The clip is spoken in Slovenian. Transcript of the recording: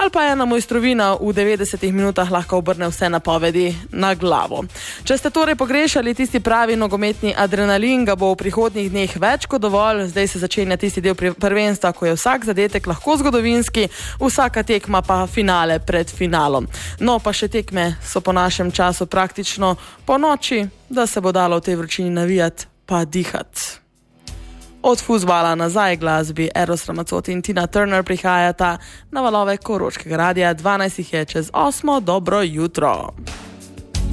ali pa ena mojstrovina v 90 minutah lahko obrne vse napovedi na glavo. Če ste torej pogrešali tisti pravi nogometni adrenalin, ga bo v prihodnjih dneh več kot dovolj. Zdaj se začenja tisti del prvenstva, ko je vsak zadetek lahko zgodovinski, vsaka tekma pa finale pred finalom. No, pa še tekme so po našem času praktično po noči, da se bo dalo v tej vročini navijati pa dihati. Od fuzbala nazaj glasbi Eros Ramazzotti in Tina Turner prihajata na valove Koroškega radia. 12 je čez 8. Dobro jutro.